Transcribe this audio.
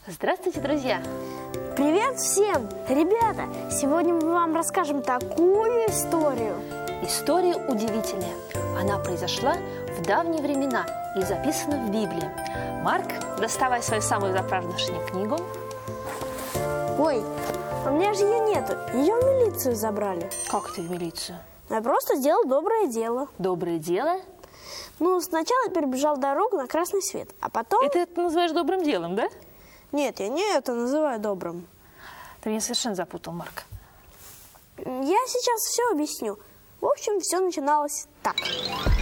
Здравствуйте, друзья! Привет всем! Ребята, сегодня мы вам расскажем такую историю. История удивительная. Она произошла в давние времена и записана в Библии. Марк, доставай свою самую заправдошнюю книгу. Ой, у меня же ее нету. Ее в милицию забрали. Как ты в милицию? Я просто сделал доброе дело. Доброе дело? Ну, сначала перебежал дорогу на красный свет, а потом... Это ты называешь добрым делом, да? Нет, я не это называю добрым. Ты меня совершенно запутал, Марк. Я сейчас все объясню. В общем, все начиналось так.